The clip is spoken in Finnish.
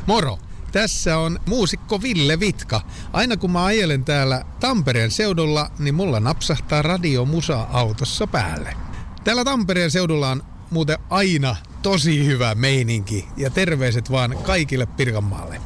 Moro! Tässä on muusikko Ville Vitka. Aina kun mä ajelen täällä Tampereen seudulla, niin mulla napsahtaa Radio Musa autossa päälle. Täällä Tampereen seudulla on muuten aina tosi hyvä meininki ja terveiset vaan kaikille Pirkanmaalle.